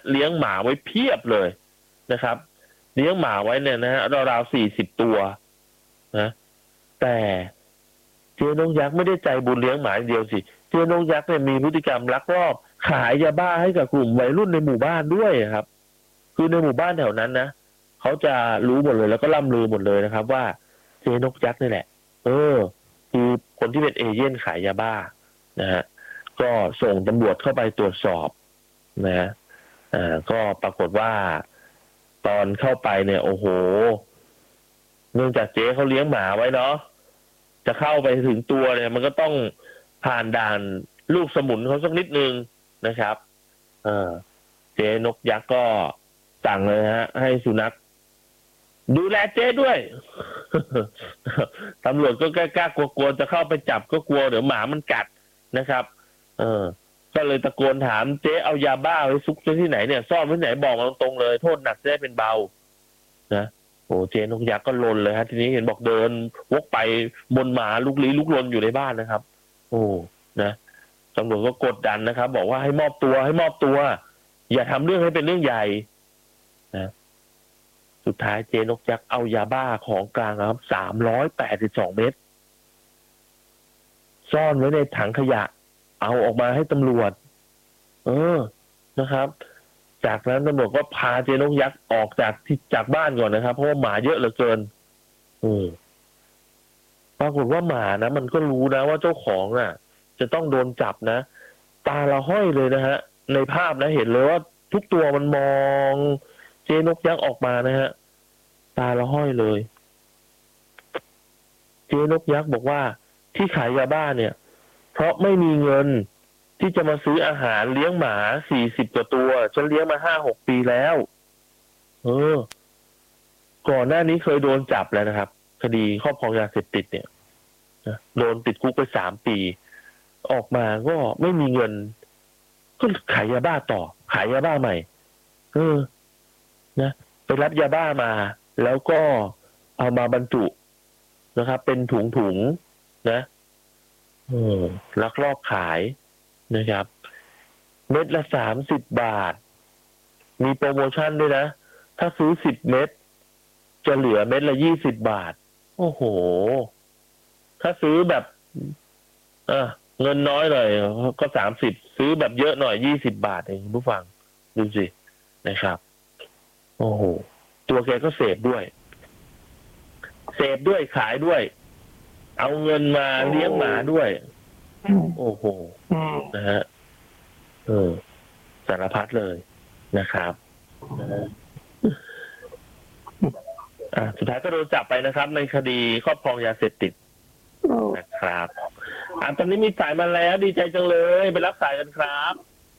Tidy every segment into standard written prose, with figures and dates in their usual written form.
เลี้ยงหมาไว้เพียบเลยนะครับเลี้ยงหมาไว้เนี่ยนะฮะราวๆ40 ตัวนะแต่เจ๊นกยักษ์ไม่ได้ใจบุญเลี้ยงหมาอย่างเดียวสิเจ๊นกยักษ์เนี่ยมีพฤติกรรมลักลอบขายยาบ้าให้กับกลุ่มวัยรุ่นในหมู่บ้านด้วยครับคือในหมู่บ้านแถวนั้นนะเขาจะรู้หมดเลยแล้วก็ล่ำลือหมดเลยนะครับว่าเจ๊นกยักษ์นี่แหละคือคนที่เป็นเอเย่นขายยาบ้านะฮะก็ส่งตำรวจเข้าไปตรวจสอบนะก็ปรากฏว่าตอนเข้าไปเนี่ยโอ้โหเนื่องจากเจ๊เขาเลี้ยงหมาไว้เนาะจะเข้าไปถึงตัวเนี่ยมันก็ต้องผ่านด่านลูกสมุนเขาสักนิดนึงนะครับเจ๊นกยักษ์ก็สั่งเลยฮะให้สุนัขดูแลเจ๊ด้วย ตำรวจก็กล้ากลัวจะเข้าไปจับก็กลัวเดี๋ยวหมามันกัดนะครับก็เลยตะโกนถามเจ๊เอายาบ้าไว้ซุกไว้ที่ไหนเนี่ยซ่อนไว้ไหนบอกมาตรงๆเลยโทษหนักจะได้เป็นเบานะโอ้เจ๊นกยักษ์ก็ลนเลยฮะทีนี้เห็นบอกเดินวกไปบนหมาลุกลี้ลุกลนอยู่ในบ้านนะครับโอ้นะตำรวจก็กดดันนะครับบอกว่าให้มอบตัวอย่าทำเรื่องให้เป็นเรื่องใหญ่นะสุดท้ายเจ๊นกยักษ์เอายาบ้าของกลางครับ382 เม็ดซ่อนไว้ในถังขยะเอาออกมาให้ตำรวจนะครับจากนั้นตำรวจก็พาเจ๊นกยักษ์ออกจากบ้านก่อนนะครับเพราะว่าหมาเยอะเหลือเกินปรากฏว่าหมานะมันก็รู้นะว่าเจ้าของน่ะจะต้องโดนจับนะตาละห้อยเลยนะฮะในภาพนะเห็นเลยว่าทุกตัวมันมองเจ๊นกยักษ์ออกมานะฮะตาละห้อยเลยเจ๊นกยักษ์บอกว่าที่ขายยาบ้าเนี่ยเพราะไม่มีเงินที่จะมาซื้ออาหารเลี้ยงหมา40 กว่าตัวฉันเลี้ยงมา5-6 ปีแล้วก่อนหน้านี้เคยโดนจับแล้วนะครับคดีครอบครองยาเสพติดเนี่ยโดนติดคุกไป3 ปีออกมาก็ไม่มีเงินก็ขายยาบ้าต่อขายยาบ้าใหม่นะไปรับยาบ้ามาแล้วก็เอามาบรรจุนะครับเป็นถุงนะลักลอบขายนะครับเม็ดละ30 บาทมีโปรโมชั่นด้วยนะถ้าซื้อ10 เม็ดจะเหลือเม็ดละ20 บาทโอ้โหถ้าซื้อแบบเงินน้อยหน่อยก็30ซื้อแบบเยอะหน่อย20 บาทเองผู้ฟังดูสินะครับโอ้โหตัวแกก็เสพด้วยขายด้วยเอาเงินมาเลี้ยงหมาด้วยโอ้โหนะฮะสารพัดเลยนะครับสุดท้ายก็โดนจับไปนะครับในคดีครอบครองยาเสพติดนะครับตอนนี้มีสายมาแล้วดีใจจังเลยไปรับสายกันครับ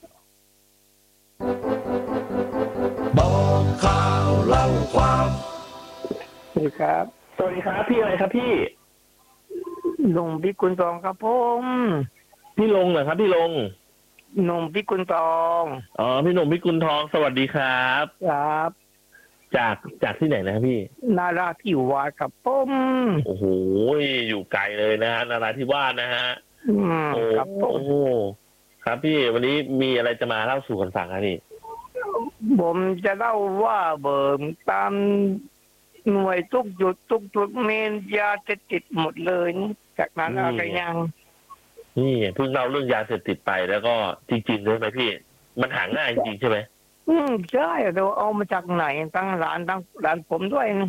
บอกข่าวเล่าความสวัสดีครับพี่อะไรครับพี่ลุงพิกุลทองครับผมพี่ลงเหรอครับพี่ลงหนุ่มพิกุลทองพี่หนุ่มพิกุลทองสวัสดีครับครับจากที่ไหนนะพี่นาราธิวาสครับผมโอ้โหอยู่ไกลเลยนะฮะนาราธิวาสนะฮะครับผมโอ้ครับพี่วันนี้มีอะไรจะมาเล่าสู่กันฟังครับพี่ผมจะเล่าว่าเบิ่มตามหน่วยทุกจุดเมนยาจะติดหมดเลยจากนั้นอะไรยังนี่เพิ่งเล่าเรื่องยาเสพติดไปแล้วก็จริงๆเลยไหมพี่มันหาง่ายจริงใช่ไหมใช่เราเอามาจากไหนตั้งร้านผมด้วยนะ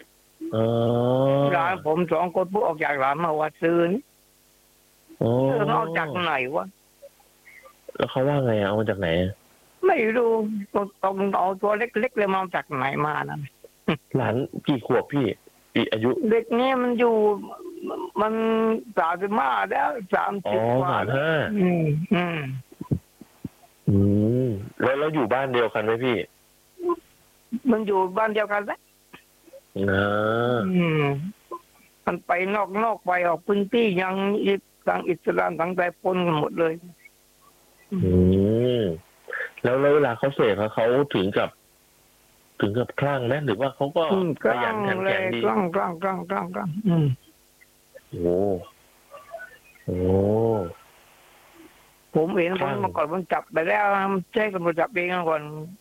ร้านผม2 คนผู้ออกจากร้านมาวัดซื้อเอาจากไหนวะแล้วเขาว่าไงเอามาจากไหนไม่รู้ต้องเอาตัวเล็กๆเลยมาจากไหนมานะหลานกี่ขวบพี่อายุเด็กนี้มันอยู่มัน35แล้ว30 กว่าแล้วอยู่บ้านเดียวกันไหมพี่มันอยู่บ้านเดียวกันแล้วมันไปนอกไปออกพื้นที่ยังทางอิสลามทางใจปนกันหมดเลยแล้วเวลาเขาเสพเขาถึงกับคลั่งไหมหรือว่าเขาก็ขยันขันแข็งดีคลั่งโอ้ผมเห็นผมมาก่อนผมจับไปแล้วใช่ตำรวจจับเองก่อน